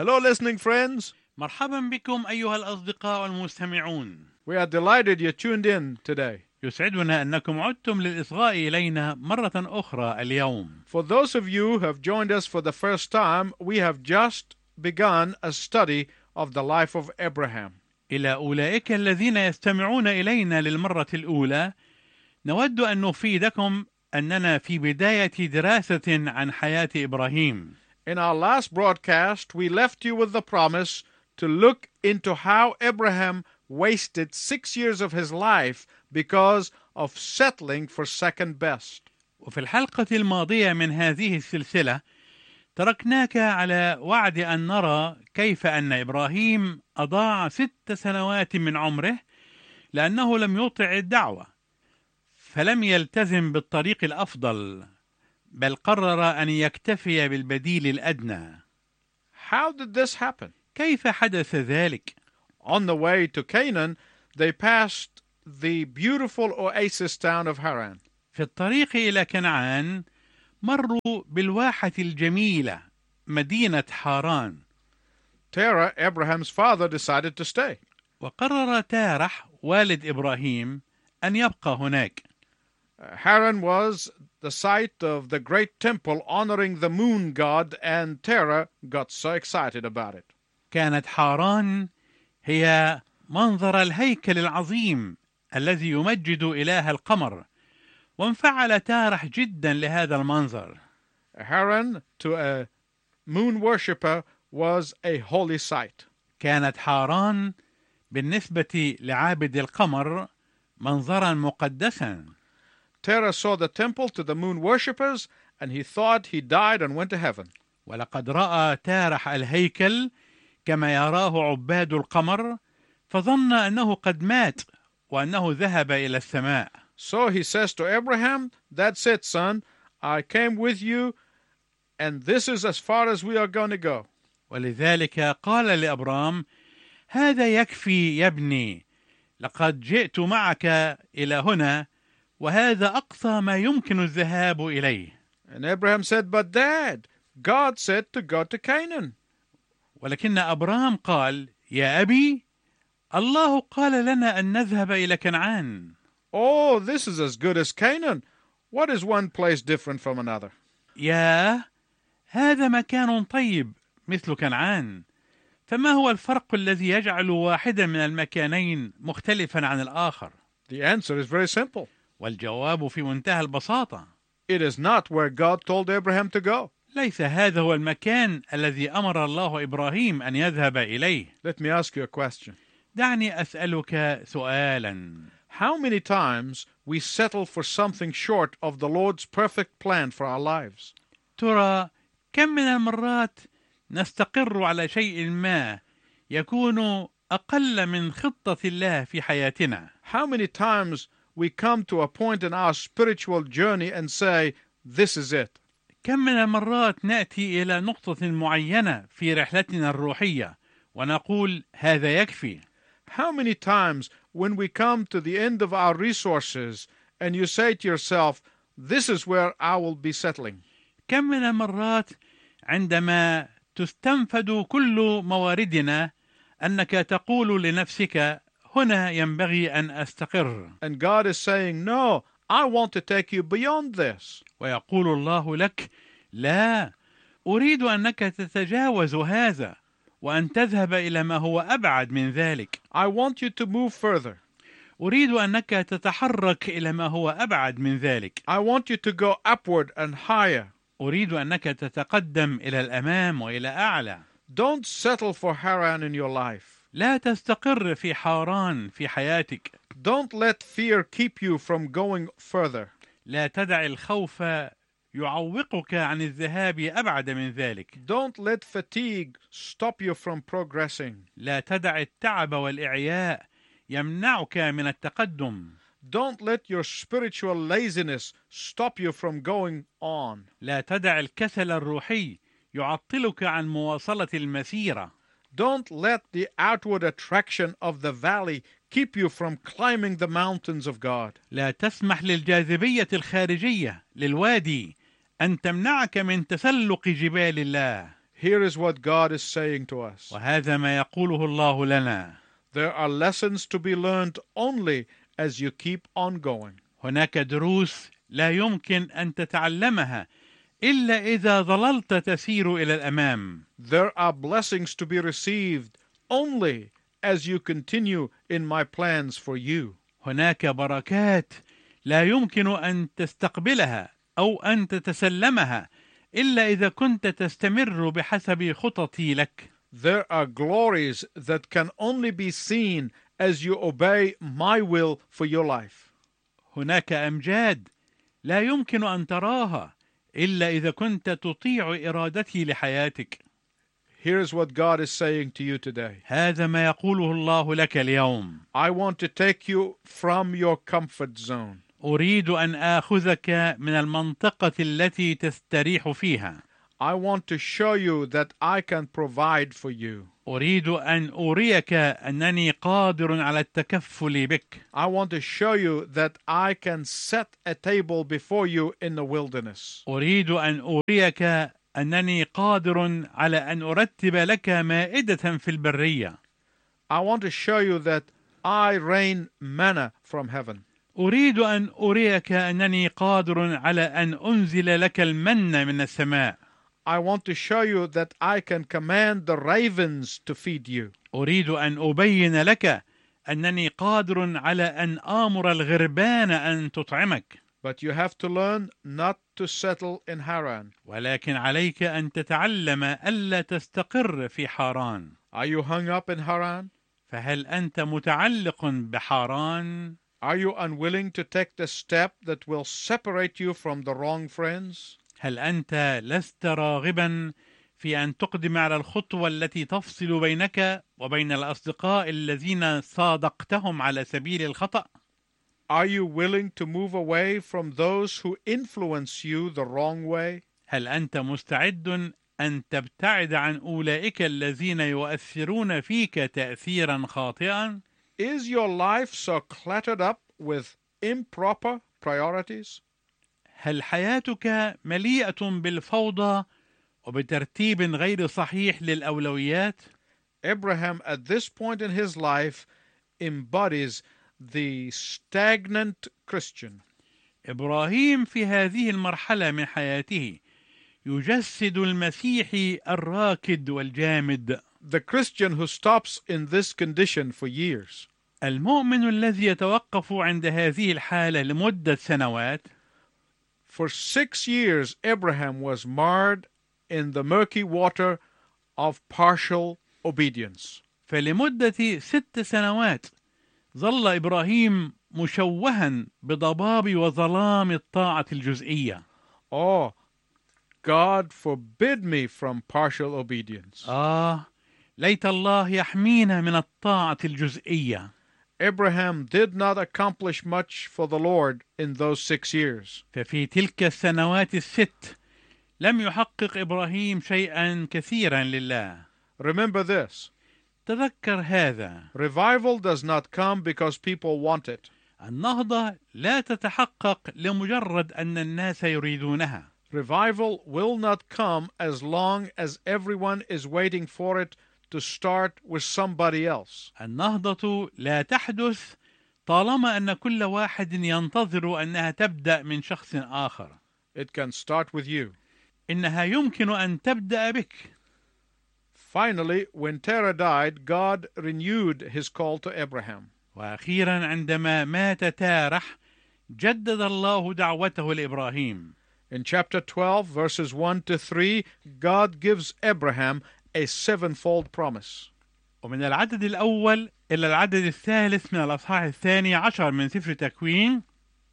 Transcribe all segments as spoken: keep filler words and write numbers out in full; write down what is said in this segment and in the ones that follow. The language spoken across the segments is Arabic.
Hello, listening friends. مرحبا بكم أيها الأصدقاء والمستمعون. We are delighted you tuned in today. يسعدنا أنكم عدتم للإصغاء إلينا مرة أخرى اليوم. For those of you who have joined us for the first time, we have just begun a study of the life of Abraham. إلى أولئك الذين يستمعون إلينا للمرة الأولى، نود أن نفيدكم أننا في بداية دراسة عن حياة إبراهيم. In our last broadcast, we left you with the promise to look into how Abraham wasted six years of his life because of settling for second best. وفي الحلقة الماضية من هذه السلسلة تركناك على وعد أن نرى كيف أن إبراهيم أضاع ست سنوات من عمره لأنه لم يطع الدعوة، فلم يلتزم بالطريق الأفضل، بل قرر أن يكتفي بالبديل الأدنى. How did this happen? كيف حدث ذلك؟ On the way to Canaan, they passed the beautiful oasis town of Haran. في الطريق إلى كنعان مروا بالواحة الجميلة مدينة حاران. Terah, Abraham's father, decided to stay. وقرر تارح والد إبراهيم أن يبقى هناك. Haran was the site of the great temple honoring the moon god, and Terah got so excited about it. كانت حاران هي منظر الهيكل العظيم الذي يمجد إله القمر، وانفعل تارح جدا لهذا المنظر. Haran, to a moon worshipper, was a holy site. كانت حاران بالنسبة لعابد القمر منظرا مقدسا. Terah saw the temple to the moon worshippers, and he thought he died and went to heaven. ولقد رأى تارح الهيكل كما يراه عباد القمر، فظن أنه قد مات وأنه ذهب إلى السماء. So he says to Abraham, "That's it, son. I came with you, and this is as far as we are going to go." ولذلك قال لأبرام: هذا يكفي يا ابني، لقد جئت معك إلى هنا، وهذا أقصى ما يمكن الذهاب إليه. And Abraham said, "But Dad, God said to go to Canaan." ولكن أبرام قال: يا أبي، الله قال لنا أن نذهب إلى كنعان. Oh, this is as good as Canaan. What is one place different from another? يا هذا مكان طيب مثل كنعان، فما هو الفرق الذي يجعل واحدا من المكانين مختلفا عن الآخر؟ The answer is very simple. والجواب في منتهى البساطة. It is not where God told Abraham to go. ليس هذا هو المكان الذي أمر الله إبراهيم أن يذهب إليه. Let me ask you a question. دعني أسألك سؤالا. How many times we settle for something short of the Lord's perfect plan for our lives? ترى كم من المرات نستقر على شيء ما يكون أقل من خطة الله في حياتنا؟ How many times we come to a point in our spiritual journey and say, "This is it." كم من المرات نأتي إلى نقطة معينة في رحلتنا الروحية ونقول هذا يكفي؟ How many times when we come to the end of our resources and you say to yourself, "This is where I will be settling." كم من المرات عندما تستنفد كل مواردنا أنك تقول لنفسك هنا ينبغي أن أستقر. And God is saying, "No, I want to take you beyond this." ويقول الله لك: لا، أريد أنك تتجاوز هذا وأن تذهب إلى ما هو أبعد من ذلك. I want you to move further. أريد أنك تتحرك إلى ما هو أبعد من ذلك. I want you to go upward and higher. أريد أنك تتقدم إلى الأمام وإلى أعلى. Don't settle for Haran in your life. لا تستقر في حاران في حياتك. Don't let fear keep you from going further. لا تدع الخوف يعوقك عن الذهاب أبعد من ذلك. Don't let fatigue stop you from progressing. لا تدع التعب والإعياء يمنعك من التقدم. Don't let your spiritual laziness stop you from going on. لا تدع الكسل الروحي يعطلك عن مواصلة المسيرة. Don't let the outward attraction of the valley keep you from climbing the mountains of God. لا تسمح للجاذبية الخارجية للوادي أن تمنعك من تسلق جبال الله. Here is what God is saying to us. وهذا ما يقوله الله لنا. There are lessons to be learned only as you keep on going. هناك دروس لا يمكن أن تتعلمها إلا إذا ظللت تسير إلى الأمام. There are blessings to be received only as you continue in my plans for you. هناك بركات لا يمكن أن تستقبلها أو أن تتسلمها إلا إذا كنت تستمر بحسب خططي لك. There are glories that can only be seen as you obey my will for your life. هناك أمجاد لا يمكن أن تراها إلا إذا كنت تطيع إرادتي لحياتك. Here's what God is saying to you today. هذا ما يقوله الله لك اليوم. I want to take you from your comfort zone. أريد أن آخذك من المنطقة التي تستريح فيها. I want to show you that I can provide for you. أريد أن أريك أنني قادر على التكفل بك. I want to show you that I can set a table before you in the wilderness. أريد أن أريك أنني قادر على أن أرتب لك مائدة في البرية. I want to show you that I rain manna from heaven. أريد أن أريك أنني قادر على أن أنزل لك المن من السماء. I want to show you that I can command the ravens to feed you. أريد أن أبين لك أنني قادر على أن آمر الغربان أن تطعمك. But you have to learn not to settle in Haran. ولكن عليك أن تتعلم ألا تستقر في حاران. Are you hung up in Haran? فهل أنت متعلق بحاران؟ Are you unwilling to take the step that will separate you from the wrong friends? هل أنت لست راغبا في أن تقدم على الخطوة التي تفصل بينك وبين الأصدقاء الذين صادقتهم على سبيل الخطأ؟ Are you willing to move away from those who influence you the wrong way? هل أنت مستعد أن تبتعد عن أولئك الذين يؤثرون فيك تأثيرا خاطئا؟ Is your life so cluttered up with improper priorities? هل حياتك مليئة بالفوضى وبترتيب غير صحيح للأولويات؟ Abraham at this point in his life embodies the stagnant Christian. إبراهيم في هذه المرحلة من حياته يجسد المسيحي الراكد والجامد. The Christian who stops in this condition for years. المؤمن الذي يتوقف عند هذه الحالة لمدة سنوات. For six years, Abraham was marred in the murky water of partial obedience. فلمدة ست سنوات ظل إبراهيم مشوها بضباب وظلام الطاعة الجزئية. Oh, God forbid me from partial obedience. آه ليت الله يحمينا من الطاعة الجزئية. Abraham did not accomplish much for the Lord in those six years. ففي تلك السنوات الست لم يحقق إبراهيم شيئا كثيرا لله. Remember this. تذكر هذا. Revival does not come because people want it. النهضة لا تتحقق لمجرد أن الناس يريدونها. Revival will not come as long as everyone is waiting for it to start with somebody else. النهضة لا تحدث طالما أن كل واحد ينتظر أنها تبدأ من شخص آخر. It can start with you. إنها يمكن أن تبدأ بك. Finally, when Terah died, God renewed his call to Abraham. وأخيرا عندما مات تارح جدد الله دعوته لإبراهيم. In chapter twelve, verses one to three, God gives Abraham a sevenfold promise. ومن العدد الأول إلى العدد الثالث من الأصحاح الثاني عشر من سفر تكوين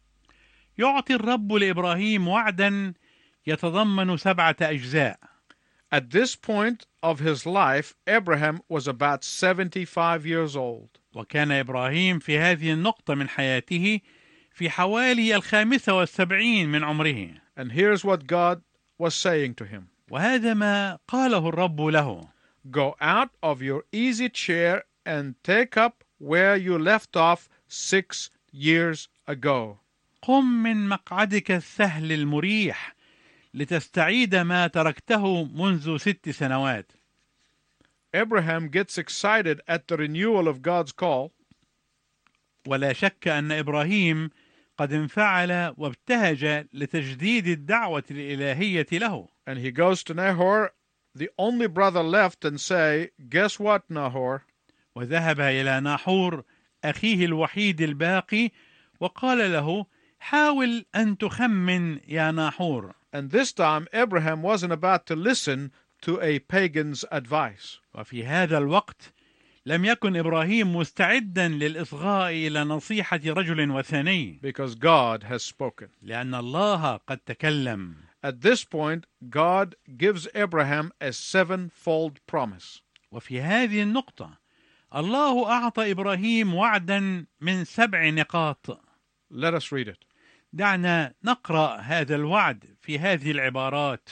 يعطي الرب لإبراهيم وعدا يتضمن سبعة أجزاء. At this point of his life, Abraham was about seventy-five years old. وكان إبراهيم في هذه النقطة من حياته في حوالي الخامسة والسبعين من عمره. And here's what God was saying to him. وهذا ما قاله الرب له. Go out of your easy chair and take up where you left off six years ago. قم من مقعدك السهل المريح لتستعيد ما تركته منذ ست سنوات. Abraham gets excited at the renewal of God's call. ولا شك أن إبراهيم قد انفعل وابتهج لتجديد الدعوة الإلهية له. And he goes to Nahor, the only brother left, and say, guess what, Nahor? وذهب إلى ناحور أخيه الوحيد الباقي وقال له: حاول أن تخمن يا ناحور. And this time Abraham wasn't about to listen to a pagan's advice. وفي هذا الوقت لم يكن إبراهيم مستعدا للإصغاء إلى نصيحة رجل وثني. Because God has spoken. لأن الله قد تكلم. At this point, God gives Abraham a sevenfold promise. وفي هذه النقطة الله أعطى إبراهيم وعدا من سبع نقاط. Let us read it. دعنا نقرأ هذا الوعد في هذه العبارات.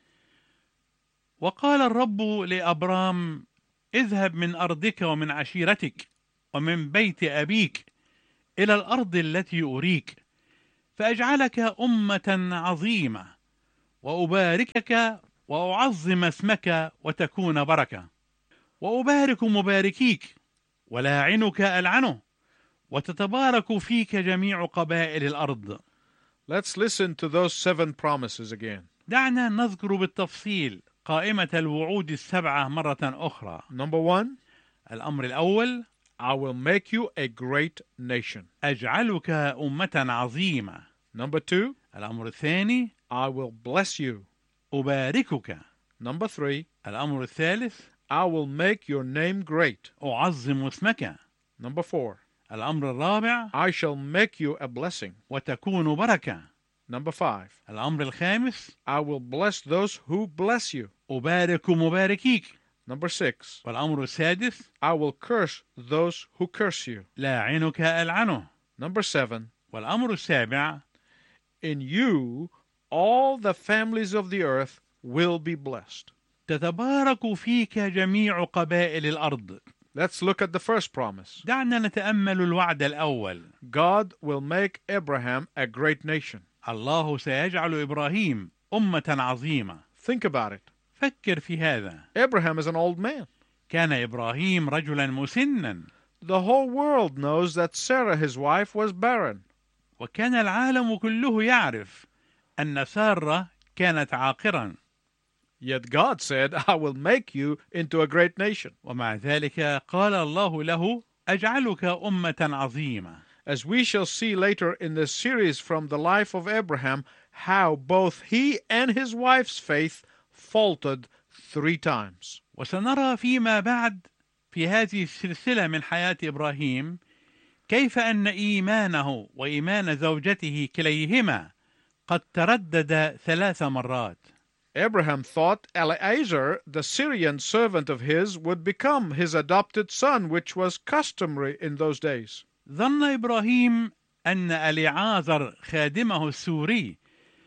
وقال الرب لأبرام: اذهب من أرضك ومن عشيرتك ومن بيت أبيك إلى الأرض التي أريك، فأجعلك أمة عظيمة وأباركك وأعظم اسمك وتكون بركة، وأبارك مباركيك ولاعنك ألعنه، وتتبارك فيك جميع قبائل الأرض. Let's listen to those seven promises again. دعنا نذكر بالتفصيل قائمة الوعود السبعة مرة أخرى. Number one, الأمر الأول: I will make you a great nation. أجعلك أمة عظيمة. Number two, الأمر الثاني: I will bless you. أباركك. Number three, الأمر الثالث: I will make your name great. أعظم اسمك. Number four, الأمر الرابع: I shall make you a blessing. وتكون بركة. Number five, الأمر الخامس: I will bless those who bless you. أبارك مباركيك. Number six, والأمر السادس: I will curse those who curse you. لاعنك ألعنه. Number seven, والأمر السابع: in you all the families of the earth will be blessed. تتبارك فيك جميع قبائل الأرض. Let's look at the first promise. دعنا نتأمل الوعد الأول. God will make Abraham a great nation. الله سيجعل إبراهيم أمة عظيمة. Think about it. فكر في هذا. Abraham is an old man. كان إبراهيم رجلا مسنا. The whole world knows that Sarah, his wife, was barren. وكان العالم كله يعرف أن سارة كانت عاقرا. Yet God said, I will make you into a great nation. ومع ذلك قال الله له: أجعلك أمة عظيمة. As we shall see later in this series from the life of Abraham, how both he and his wife's faith faltered three times. وسنرى فيما بعد في هذه السلسلة من حياة إبراهيم كيف أن إيمانه وإيمان زوجته كليهما قد تردد ثلاث مرات. Abraham thought Eliezer, the Syrian servant of his, would become his adopted son, which was customary in those days. ظن إبراهيم أن أليعازر خادمه السوري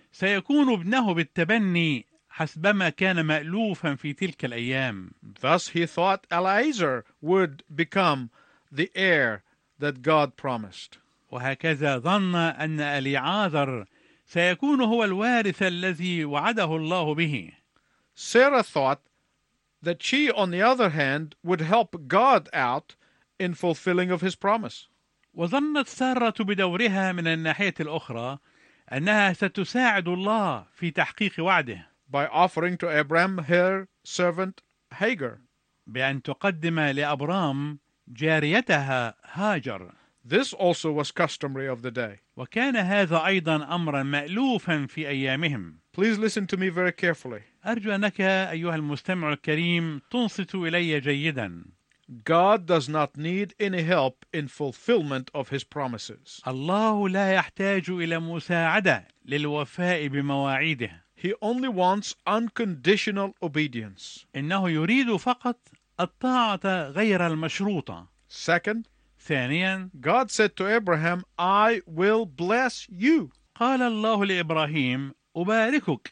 سيكون ابنه بالتبني حسبما كان مألوفا في تلك الأيام. Thus he thought Eliezer would become the heir that God promised. وهكذا ظن أن أليعازر سيكون هو الوارث الذي وعده الله به. Sarah thought that she, on the other hand, would help God out in fulfilling of his promise. وظنت سارة بدورها من الناحية الأخرى أنها ستساعد الله في تحقيق وعده by offering to Abraham her servant Hagar. بأن تقدم لأبرام جاريتها هاجر. This also was customary of the day. وكان هذا أيضا أمرا مألوفا في أيامهم. Please listen to me very carefully. أرجو أنك أيها المستمع الكريم تنصت إلي جيدا. God does not need any help in fulfillment of his promises. الله لا يحتاج إلى مساعدة للوفاء بمواعيده. He only wants unconditional obedience. إنه يريد فقط الطاعة غير المشروطة. Second, ثانيا، God said to Abraham, I will bless you. قال الله لإبراهيم: أباركك.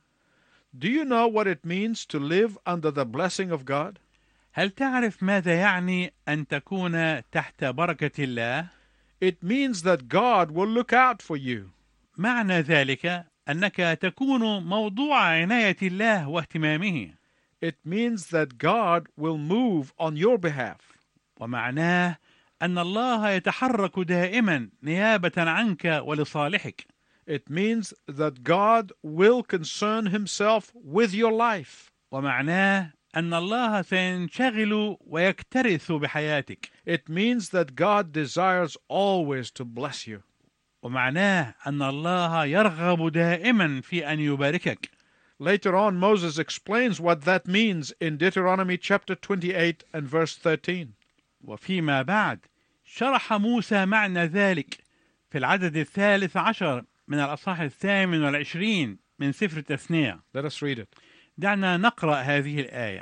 Do you know what it means to live under the blessing of God? هل تعرف ماذا يعني أن تكون تحت بركة الله؟ It means that God will look out for you. معنى ذلك أنك تكون موضوع عناية الله واهتمامه. It means that God will move on your behalf. ومعناه أن الله يتحرك دائما نيابة عنك ولصالحك. It means that God will concern himself with your life. ومعناه أن الله سينشغل ويكترث بحياتك. It means that God desires always to bless you. ومعناه أن الله يرغب دائما في أن يباركك. Later on, Moses explains what that means in Deuteronomy chapter twenty-eight and verse thirteen. وفيما بعد شرح موسى معنى ذلك في العدد الثالث عشر من الأصحاح الثامن والعشرين من سفر التثنية. Let us read it. دعنا نقرأ هذه الآية.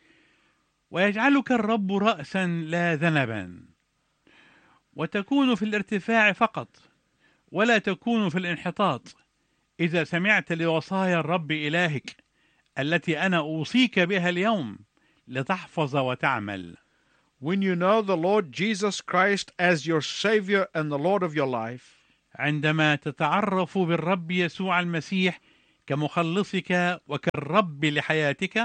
ويجعلك الرب رأسا لا ذنبا، وتكون في الارتفاع فقط ولا تكون في الانحطاط، إذا سمعت لوصايا الرب إلهك التي أنا أوصيك بها اليوم لتحفظ وتعمل. When you know the Lord Jesus Christ as your Savior and the Lord of your life, عندما تتعرف بالرب يسوع المسيح كمخلصك وكالرب لحياتك،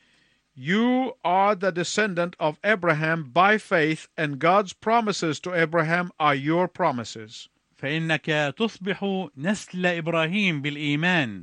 you are the descendant of Abraham by faith, and God's promises to Abraham are your promises. فإنك تصبح نسل إبراهيم بالإيمان،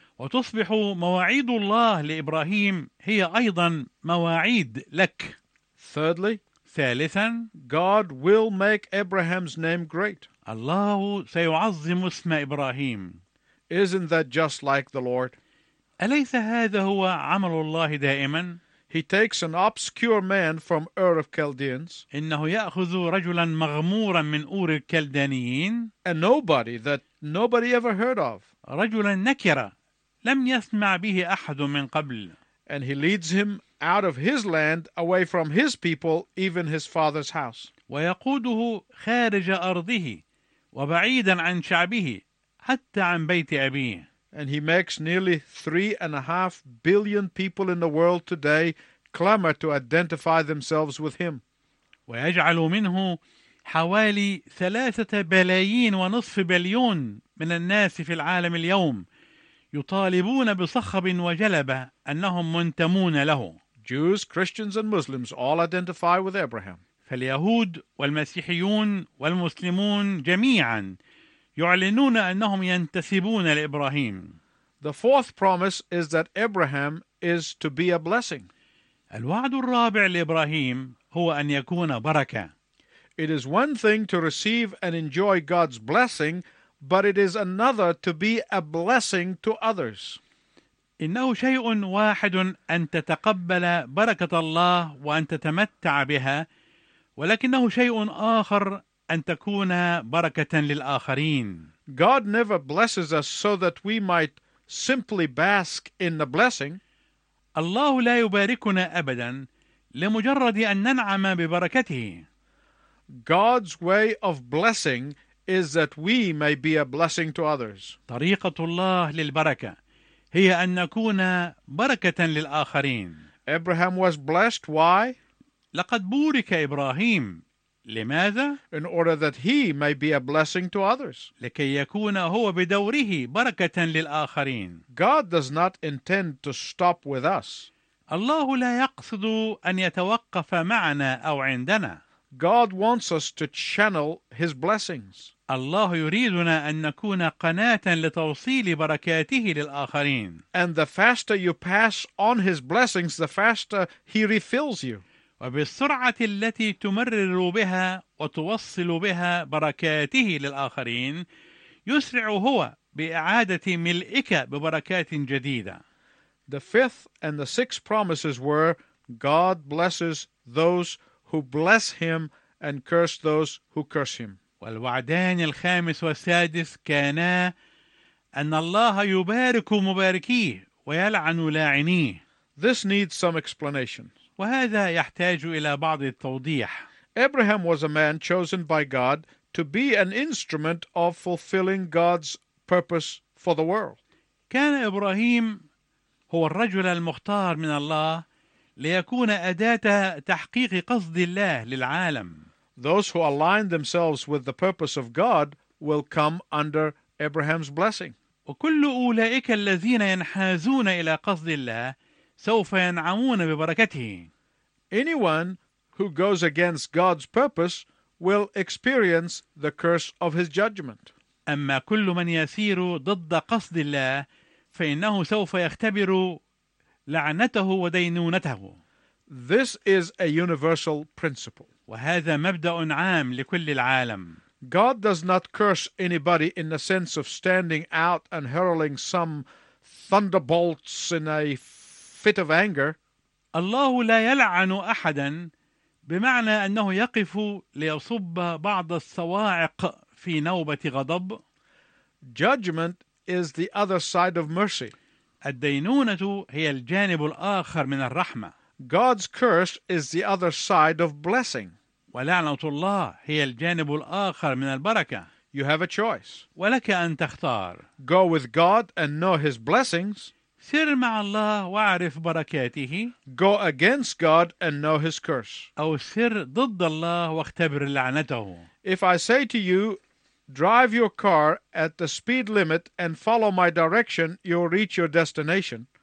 وتصبح مواعيد الله لإبراهيم هي أيضا مواعيد لك. Thirdly, ثالثا، God will make Abraham's name great. الله سيعظم اسم إبراهيم. Isn't that just like the Lord? أليس هذا هو عمل الله دائما؟ He takes an obscure man from Ur of Chaldeans, إنه يأخذ رجلا مغمورا من أور الكلدانيين، and nobody that nobody ever heard of, رجلا نكرة لم يسمع به أحد من قبل، and he leads him out of his land, away from his people, even his father's house. ويقوده خارج أرضه وبعيدا عن شعبه حتى عن بيت أبيه. And he makes nearly three and a half billion people in the world today clamor to identify themselves with him. ويجعل منه حوالي ثلاثة بلايين ونصف بليون من الناس في العالم اليوم يطالبون بصخب وجلبة أنهم منتمون له. Jews, Christians, and Muslims all identify with Abraham. فاليهود والمسيحيون والمسلمون جميعا يعلنون أنهم ينتسبون لإبراهيم. The fourth promise is that Abraham is to be a blessing. الوعد الرابع لإبراهيم هو أن يكون بركة. It is one thing to receive and enjoy God's blessing, but it is another to be a blessing to others. إنه شيء واحد أن تتقبل بركة الله وأن تتمتع بها، ولكنه شيء آخر أن تكون بركة للآخرين. God never blesses us so that we might simply bask in the blessing. الله لا يباركنا أبدا لمجرد أن ننعم ببركته. God's way of blessing is that we may be a blessing to others. طريقة الله للبركة هي أن نكون بركة للآخرين. Abraham was blessed. Why? لقد بورك إبراهيم. لماذا؟ In order that he may be a blessing to others. لكي يكون هو بدوره بركة للآخرين. God does not intend to stop with us. الله لا يقصد أن يتوقف معنا أو عندنا. God wants us to channel his blessings. الله يريدنا أن نكون قناة لتوصيل بركاته للآخرين. And the faster you pass on his blessings, the faster he refills you. وبالسرعة التي تمرر بها وتوصل بها بركاته للآخرين يسرع هو بإعادة ملئك ببركات جديدة. The fifth and the sixth promises were God blesses those who bless him and curse those who curse him. والوعدان الخامس والسادس كانا أن الله يبارك مباركيه ويلعن لاعنيه. This needs some explanation. وهذا يحتاج إلى بعض التوضيح. Abraham was a man chosen by God to be an instrument of fulfilling God's purpose for the world. كان إبراهيم هو الرجل المختار من الله ليكون أداة تحقيق قصد الله للعالم. Those who align themselves with the purpose of God will come under Abraham's blessing. وكل أولئك الذين ينحازون إلى قصد الله سوف ينعمون ببركته. Anyone who goes against God's purpose will experience the curse of his judgment. أما كل من يسير ضد قصد الله فإنه سوف يختبر لعنته ودينونته. This is a universal principle. وهذا مبدأ عام لكل العالم. God does not curse anybody in the sense of standing out and hurling some thunderbolts in a fit of anger. الله لا يلعن أحدا بمعنى أنه يقف ليصب بعض الصواعق في نوبة غضب. Judgment is the other side of mercy. الدينونة هي الجانب الآخر من الرحمة. God's curse is the other side of blessing. ولعنة الله هي الجانب الآخر من البركة. You have a choice. ولك أن تختار. Go with God and know his blessings. سر مع الله واعرف بركاته. Go against God and know his curse. أو سر ضد الله واختبر لعنته. If I say to you, drive your car at the speed limit and follow my direction, you'll reach your destination.